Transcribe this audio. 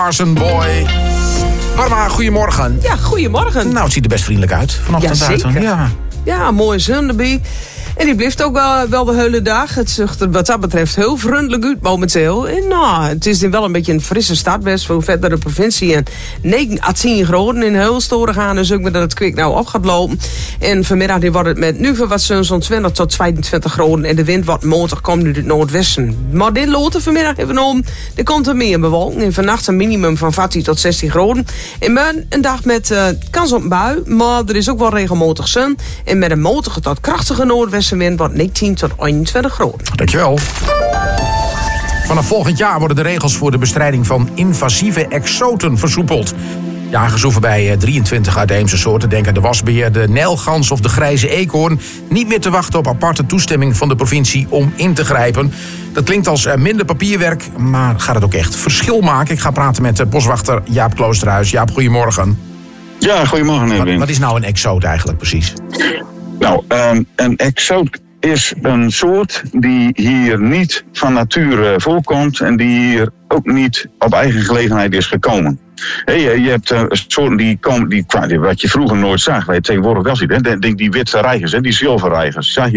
Carson Boy. Harma, goedemorgen. Ja, goedemorgen. Nou, het ziet er best vriendelijk uit vanochtend. Ja, zeker. Buiten. Ja, mooie zon erbij. En die blijft ook wel de hele dag. Het ziet er wat dat betreft heel vriendelijk uit momenteel. En nou, het is wel een beetje een frisse start best voor verdere provincie. En 9 à 10 graden in Heulstoren gaan. Dus ook dat het kwik nou op gaat lopen. En vanmiddag wordt het met nu wat zon zo'n 20 tot 22 graden. En de wind wordt matig, komt nu uit het noordwesten. Maar dit loopt vanmiddag even om. Er komt er meer bewolking. En vannacht een minimum van 14 tot 16 graden. En morgen een dag met kans op een bui. Maar er is ook wel regelmatig zon. En met een matige tot krachtige noordwestenwind wordt 19 tot 21 graden. Dankjewel. Vanaf volgend jaar worden de regels voor de bestrijding van invasieve exoten versoepeld. Jagers hoeven bij 23 uitheemse soorten, denk aan de wasbeer, de nijlgans of de grijze eekhoorn, niet meer te wachten op aparte toestemming van de provincie om in te grijpen. Dat klinkt als minder papierwerk, maar gaat het ook echt verschil maken? Ik ga praten met boswachter Jaap Kloosterhuis. Jaap, goedemorgen. Ja, goedemorgen Edwin. Wat is nou een exoot eigenlijk precies? Nou, een exoot is een soort die hier niet van nature voorkomt en die hier ook niet op eigen gelegenheid is gekomen. Je hebt soorten die komen, wat je vroeger nooit zag, wat je tegenwoordig wel ziet, hè? Die witte reigers, die zilverreigers. Zag je